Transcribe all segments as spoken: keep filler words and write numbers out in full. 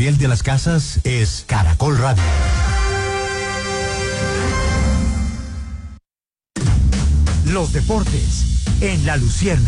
Gabriel de las Casas es Caracol Radio. Los deportes en La Lucierna.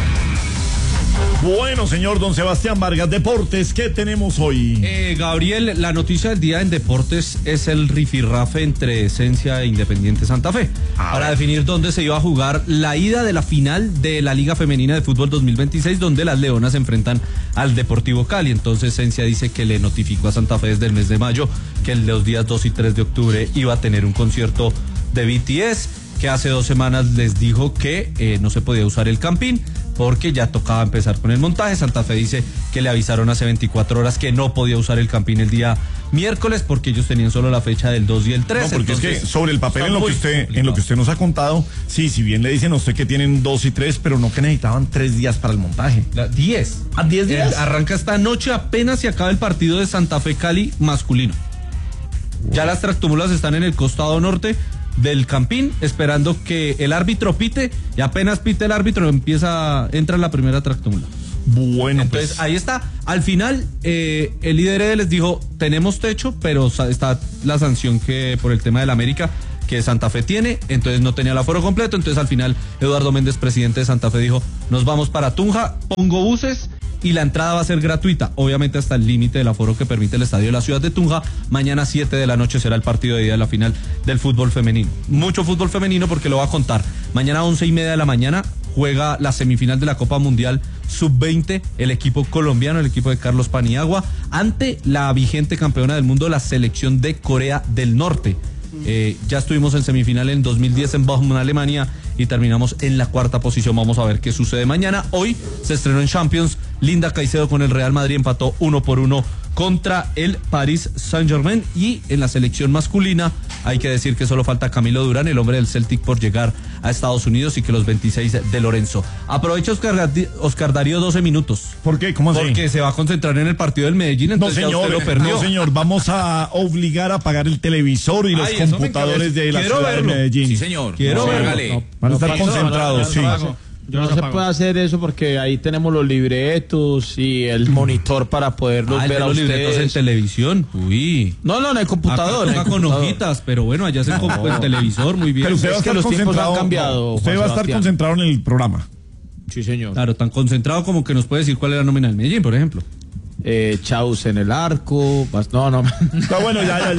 Bueno, señor don Sebastián Vargas, deportes, ¿qué tenemos hoy? Eh, Gabriel, la noticia del día en deportes es el rifirrafe entre Esencia e Independiente Santa Fe, a para ver. definir dónde se iba a jugar la ida de la final de la Liga Femenina de Fútbol dos mil veintiséis, donde las Leonas se enfrentan al Deportivo Cali. Entonces Esencia dice que le notificó a Santa Fe desde el mes de mayo que los días dos y tres de octubre iba a tener un concierto de B T S, que hace dos semanas les dijo que eh, no se podía usar el Campín porque ya tocaba empezar con el montaje. Santa Fe dice que le avisaron hace veinticuatro horas que no podía usar el Campín el día miércoles porque ellos tenían solo la fecha del dos y el tres. No, porque entonces, es que sobre el papel en lo que usted complicado. en lo que usted nos ha contado, sí, si bien le dicen a usted que tienen dos y tres, pero no que necesitaban tres días para el montaje. La, diez. ¿A diez días? Eh, arranca esta noche, apenas se acaba el partido de Santa Fe Cali masculino. Wow. Ya las tractómulas están en el costado norte del Campín, esperando que el árbitro pite, y apenas pite el árbitro empieza, entra la primera tractómula. Bueno, entonces pues ahí está. Al final eh, el líder les dijo tenemos techo, pero está la sanción que por el tema del América que Santa Fe tiene, entonces no tenía el aforo completo. Entonces al final Eduardo Méndez, presidente de Santa Fe, dijo nos vamos para Tunja, pongo buses y la entrada va a ser gratuita, obviamente hasta el límite del aforo que permite el estadio de la ciudad de Tunja. Mañana siete de la noche será el partido de ida de la final del fútbol femenino. Mucho fútbol femenino porque lo va a contar. Mañana once y media de la mañana juega la semifinal de la Copa Mundial sub veinte, el equipo colombiano, el equipo de Carlos Paniagua, ante la vigente campeona del mundo, la selección de Corea del Norte. Eh, ya estuvimos en semifinal en dos mil diez en Bochum, Alemania, y terminamos en la cuarta posición. Vamos a ver qué sucede mañana. Hoy se estrenó en Champions. Linda Caicedo con el Real Madrid empató uno por uno contra el Paris Saint-Germain. Y en la selección masculina hay que decir que solo falta Camilo Durán, el hombre del Celtic, por llegar a Estados Unidos, y que los veintiséis de Lorenzo. Aprovecha Oscar, Oscar Darío doce minutos. ¿Por qué? ¿Cómo así? Porque se va a concentrar en el partido del Medellín, entonces no, señor, ya usted lo perdió. No, señor, vamos a obligar a apagar el televisor y Ay, los computadores de la Quiero ciudad verlo. de Medellín. Sí, señor. Quiero no, verlo. No, Van a estar no, concentrados, no, no, no, sí. no, Yo no, no se puede hacer eso porque ahí tenemos los libretos y el monitor para poderlos ah, ver a los ustedes. libretos en televisión. Uy. No, no, en el computador. Acá con hojitas, pero bueno, allá se no. con el televisor, muy bien. Pero usted es va a estar que los tiempos han cambiado. No, usted va a estar Sebastián. concentrado en el programa. Sí, señor. Claro, tan concentrado como que nos puede decir cuál es la nómina del Medellín, por ejemplo. Eh, Chaus en el arco. No, no. Está bueno, ya, ya,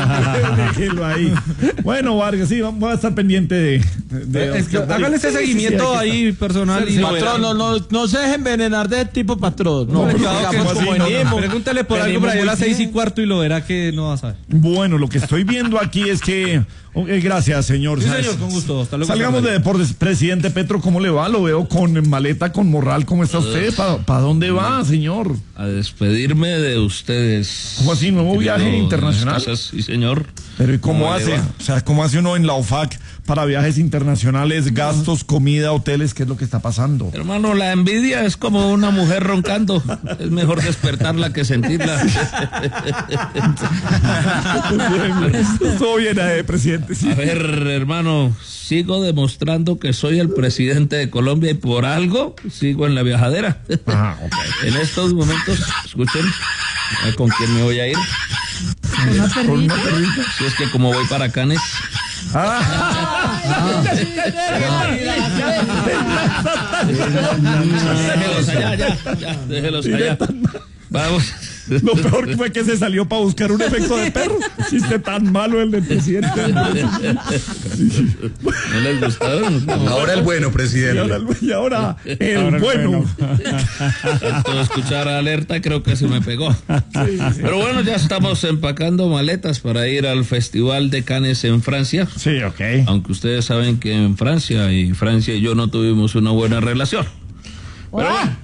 ya. Déjelo ahí. Bueno, Vargas, sí, voy a estar pendiente de. de es que, hágale ese seguimiento sí, sí, ahí estar. personal. Sí, y patrón, no, no, no se deje envenenar de tipo patrón. No, no, no, claro, que como así, venimos, no, pregúntale por algo por ahí a las seis y cuarto y lo verá que no va a saber. Bueno, lo que estoy viendo aquí es que. Okay, gracias, señor. Sí, señor, con gusto. Hasta luego. Salgamos de deportes. Presidente Petro, ¿cómo le va? Lo veo con maleta, con morral. ¿Cómo está usted? ¿Para pa dónde va, señor? A despedirme de ustedes. ¿Cómo así? ¿Nuevo viaje internacional? Casas, sí, señor. Pero ¿y cómo, ¿Cómo hace? O sea, ¿cómo hace uno en la O F A C para viajes internacionales, gastos, comida, hoteles? ¿Qué es lo que está pasando? Hermano, la envidia es como una mujer roncando. Es mejor despertarla que sentirla. Todo bien, eh, presidente. Sí. A ver, hermano, sigo demostrando que soy el presidente de Colombia y por algo sigo en la viajadera. Ah, okay. En estos momentos, escuchen, ¿con quién me voy a ir? ¿Con una perrita? ¿Con una perrita? Si es que como voy para Cannes. Ah. Déjelos allá, ya, ya, déjelos allá. Vamos. Lo peor fue que se salió para buscar un efecto de perro. Chiste tan malo el del presidente. ¿No les gustaron? No. Ahora el bueno, presidente. Y ahora el, y ahora el ahora bueno. bueno. Tanto escuchar alerta creo que se me pegó. Sí, sí. Pero bueno, ya estamos empacando maletas para ir al Festival de Cannes en Francia. Sí, ok. Aunque ustedes saben que en Francia y Francia y yo no tuvimos una buena relación. Pero bueno.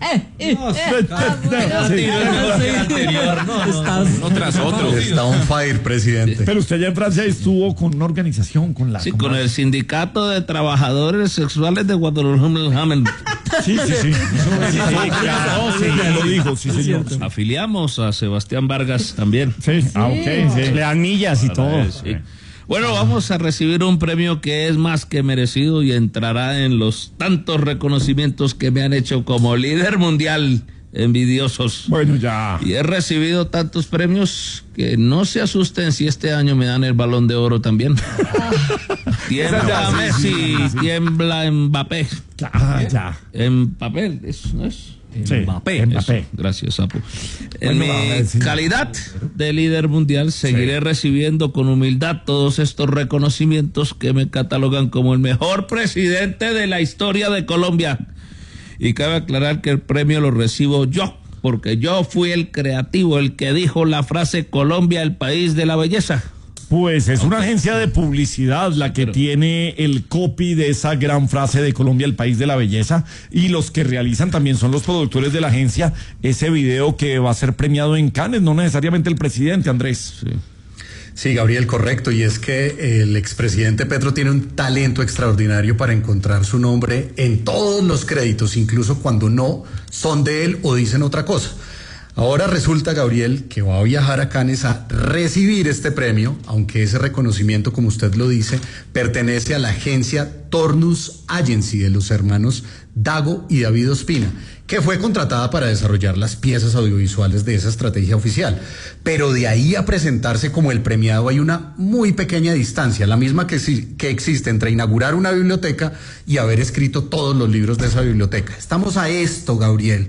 Uno tras otro. Está on fire, presidente. Pero usted ya en Francia estuvo con una organización, con la... Sí, con el Sindicato de Trabajadores Sexuales de Guadalajara. Sí, sí, sí. Sí, claro, sí, lo dijo, sí, señor. Afiliamos a Sebastián Vargas también. Sí, ah, ok, sí. Le dan millas y todo. Sí. Bueno, vamos a recibir un premio que es más que merecido y entrará en los tantos reconocimientos que me han hecho como líder mundial envidiosos. Bueno, ya. Y he recibido tantos premios que no se asusten si este año me dan el Balón de Oro también. Tiembla Messi, tiembla Mbappé. Ah, ya. Mbappé, eso no es. Sí, Mbappé. Mbappé. Eso, gracias, Sapo. En Bueno, mi a ver, sí. calidad de líder mundial seguiré Sí. recibiendo con humildad todos estos reconocimientos que me catalogan como el mejor presidente de la historia de Colombia. Y cabe aclarar que el premio lo recibo yo, porque yo fui el creativo, el que dijo la frase Colombia, el país de la belleza. Pues es una agencia de publicidad la que Pero- tiene el copy de esa gran frase de Colombia, el país de la belleza, y los que realizan también son los productores de la agencia, ese video que va a ser premiado en Cannes, no necesariamente el presidente, Andrés. Sí. Sí, Gabriel, correcto. Y es que el expresidente Petro tiene un talento extraordinario para encontrar su nombre en todos los créditos, incluso cuando no son de él o dicen otra cosa. Ahora resulta, Gabriel, que va a viajar a Cannes a recibir este premio, aunque ese reconocimiento, como usted lo dice, pertenece a la agencia Tornus Agency de los hermanos Dago y David Ospina, que fue contratada para desarrollar las piezas audiovisuales de esa estrategia oficial. Pero de ahí a presentarse como el premiado hay una muy pequeña distancia, la misma que, si- que existe entre inaugurar una biblioteca y haber escrito todos los libros de esa biblioteca. Estamos a esto, Gabriel,